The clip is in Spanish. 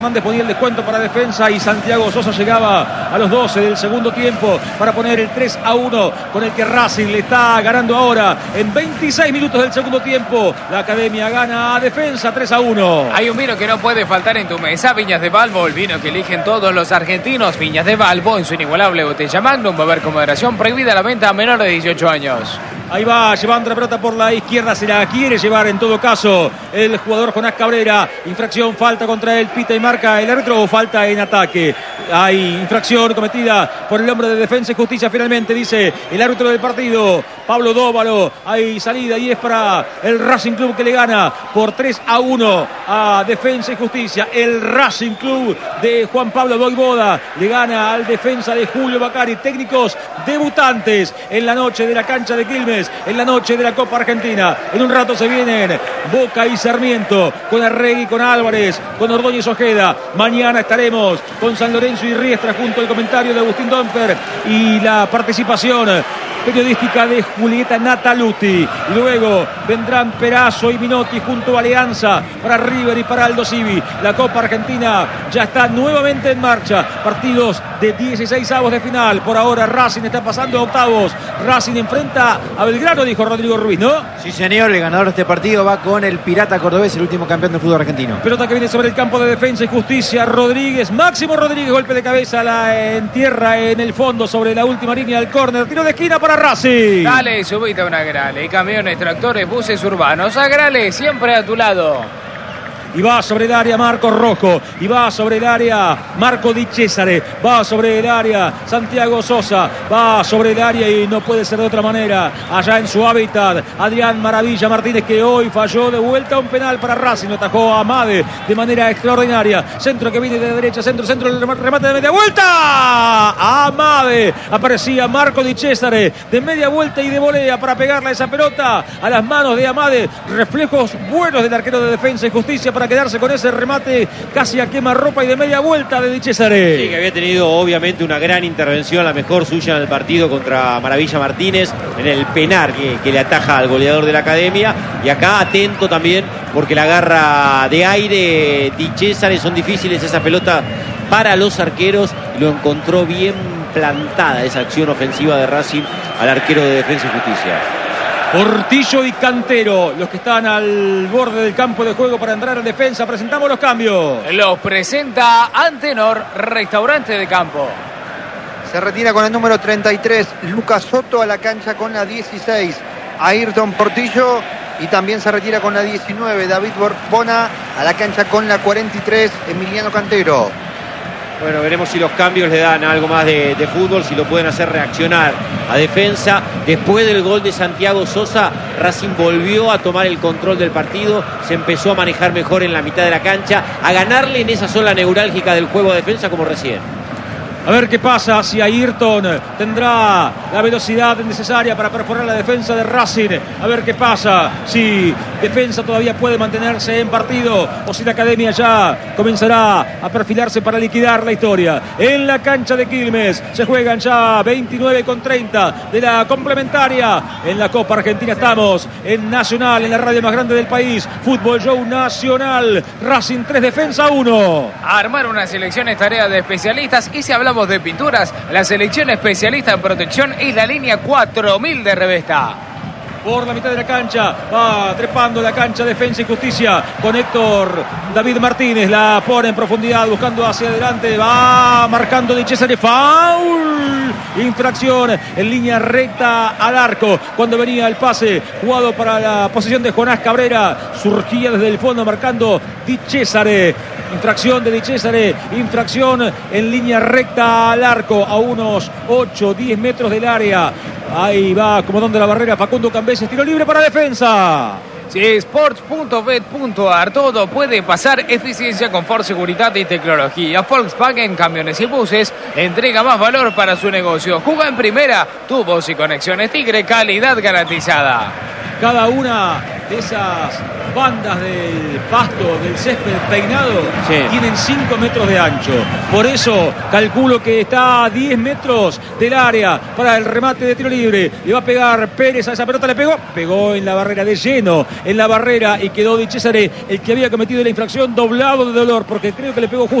Hernández ponía el descuento para Defensa y Santiago Sosa llegaba a los 12 del segundo tiempo para poner el 3-1 con el que Racing le está ganando ahora en 26 minutos del segundo tiempo. La Academia gana a Defensa 3-1. Hay un vino que no puede faltar en tu mesa, Viñas de Balbo, el vino que eligen todos los argentinos. Viñas de Balbo en su inigualable botella Magnum, beber con moderación, prohibida la venta a menores de 18 años. Ahí va llevando la pelota por la izquierda, se la quiere llevar en todo caso el jugador Jonás Cabrera. Infracción, falta contra él, pita y marca el árbitro o falta en ataque. Hay infracción cometida por el hombre de Defensa y Justicia finalmente, dice el árbitro del partido, Pablo Dóvalo. Hay salida y es para el Racing Club que le gana por 3-1 a Defensa y Justicia. El Racing Club de Juan Pablo Voivoda le gana al Defensa de Julio Bacari. Técnicos debutantes en la noche de la cancha de Quilmes, en la noche de la Copa Argentina. En un rato se vienen Boca y Sarmiento, con Arregui, con Álvarez, con Ordóñez Ojeda. Mañana estaremos con San Lorenzo y Riestra junto al comentario de Agustín Domper y la participación periodística de Julieta Nataluti. Luego vendrán Perazo y Minotti junto a Alianza para River y para Aldo Civi. La Copa Argentina ya está nuevamente en marcha. Partidos de 16avos de final. Por ahora Racing está pasando a octavos. Racing enfrenta a Belgrano, dijo Rodrigo Ruiz, ¿no? Sí, señor. El ganador de este partido va con el Pirata Cordobés, el último campeón del fútbol argentino. Pelota que viene sobre el campo de Defensa y Justicia. Rodríguez, Máximo Rodríguez, golpe de cabeza, la entierra en el fondo sobre la última línea del córner. Tiro de esquina para Racing. Dale, subite a una Grale. Camiones, tractores, buses urbanos. A Grale, siempre a tu lado. Y va sobre el área Marco Rojo. Y va sobre el área Marco Di Cesare. Va sobre el área Santiago Sosa. Va sobre el área y no puede ser de otra manera. Allá en su hábitat, Adrián Maravilla Martínez, que hoy falló de vuelta un penal para Racing. Lo atajó a Amade de manera extraordinaria. Centro que viene de derecha. Centro, el remate de media vuelta. Amade. Aparecía Marco Di Cesare de media vuelta y de volea para pegarle a esa pelota a las manos de Amade. Reflejos buenos del arquero de Defensa y Justicia para quedarse con ese remate casi a quemarropa y de media vuelta de Di Cesare. Sí, que había tenido obviamente una gran intervención, la mejor suya en el partido contra Maravilla Martínez, en el penal que le ataja al goleador de la Academia. Y acá atento también porque la garra de aire Di Cesare, son difíciles esa pelota para los arqueros, y lo encontró bien plantada esa acción ofensiva de Racing al arquero de Defensa y Justicia. Portillo y Cantero, los que están al borde del campo de juego para entrar en Defensa. Presentamos los cambios. Los presenta Antenor, restaurante de campo. Se retira con el número 33 Lucas Soto a la cancha con la 16 Ayrton Portillo, y también se retira con la 19 David Borbona a la cancha con la 43 Emiliano Cantero. Bueno, veremos si los cambios le dan algo más de fútbol, si lo pueden hacer reaccionar a Defensa. Después del gol de Santiago Sosa, Racing volvió a tomar el control del partido, se empezó a manejar mejor en la mitad de la cancha, a ganarle en esa zona neurálgica del juego a Defensa como recién. A ver qué pasa, si Ayrton tendrá la velocidad necesaria para perforar la defensa de Racing. A ver qué pasa, si Defensa todavía puede mantenerse en partido o si la Academia ya comenzará a perfilarse para liquidar la historia. En la cancha de Quilmes se juegan ya 29:30 de la complementaria. En la Copa Argentina estamos en Nacional, en la radio más grande del país. Fútbol Show Nacional. Racing 3, Defensa 1. Armar una selección es tarea de especialistas, y si hablamos de pinturas, la selección especialista en protección es la línea 4000 de Revesta. Por la mitad de la cancha va trepando la cancha Defensa y Justicia con Héctor David Martínez, la pone en profundidad buscando hacia adelante, va marcando Di Cesare, foul, infracción en línea recta al arco cuando venía el pase jugado para la posición de Jonás Cabrera, surgía desde el fondo marcando Di Cesare. Infracción de Di Cesare, infracción en línea recta al arco a unos 8-10 metros del área. Ahí va acomodando la barrera Facundo Cambeses, tiro libre para Defensa. Si sports.bet.ar, todo puede pasar. Eficiencia, confort, seguridad y tecnología. Volkswagen Camiones y Buses entrega más valor para su negocio. Juega en primera, tubos y conexiones Tigre, calidad garantizada. Cada una de esas bandas del pasto, del césped peinado, Sí. tienen 5 metros de ancho. Por eso calculo que está a 10 metros del área para el remate de tiro libre. Le va a pegar Pérez a esa pelota, le pegó en la barrera de lleno, en la barrera, y quedó Di Cesare el que había cometido la infracción, doblado de dolor, porque creo que le pegó justo